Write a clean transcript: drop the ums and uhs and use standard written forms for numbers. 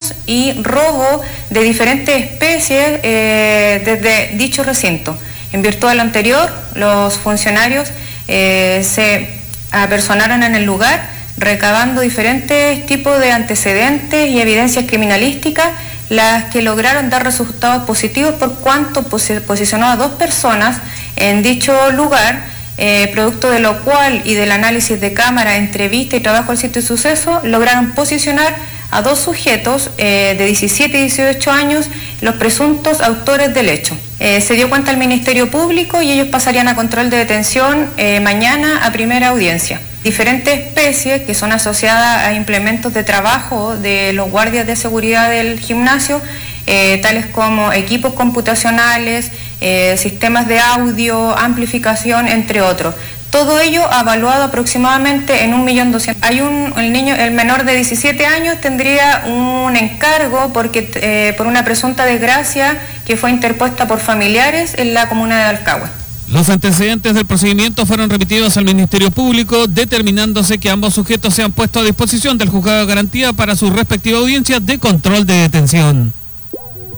daños y robo de diferentes especies desde dicho recinto. En virtud de lo anterior, los funcionarios se apersonaron en el lugar, recabando diferentes tipos de antecedentes y evidencias criminalísticas, las que lograron dar resultados positivos por cuanto posicionó a 2 personas en dicho lugar, producto de lo cual y del análisis de cámara, entrevista y trabajo al sitio de suceso, lograron posicionar a 2 sujetos de 17 y 18 años, los presuntos autores del hecho. Se dio cuenta al Ministerio Público y ellos pasarían a control de detención mañana a primera audiencia. Diferentes especies que son asociadas a implementos de trabajo de los guardias de seguridad del gimnasio, tales como equipos computacionales, sistemas de audio, amplificación, entre otros. Todo ello evaluado aproximadamente en 1.200.000. El menor de 17 años tendría un encargo por una presunta desgracia que fue interpuesta por familiares en la comuna de Alcagüe. Los antecedentes del procedimiento fueron remitidos al Ministerio Público, determinándose que ambos sujetos sean puestos a disposición del juzgado de garantía para su respectiva audiencia de control de detención.